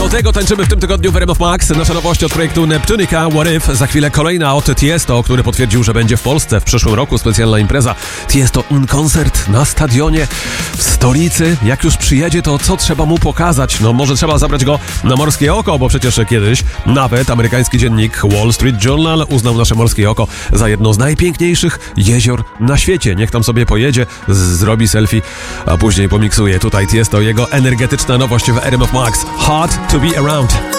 Do tego tańczymy w tym tygodniu w RMF Max. Nasza nowość od projektu Neptunica, What If. Za chwilę kolejna od Tiesto, który potwierdził, że będzie w Polsce w przyszłym roku. Specjalna impreza Tiesto in koncert na stadionie w stolicy. Jak już przyjedzie, to co trzeba mu pokazać? No może trzeba zabrać go na Morskie Oko, bo przecież kiedyś nawet amerykański dziennik Wall Street Journal uznał nasze Morskie Oko za jedno z najpiękniejszych jezior na świecie. Niech tam sobie pojedzie, zrobi selfie, a później pomiksuje. Tutaj Tiesto, jego energetyczna nowość w RMF Max. Hard to be around.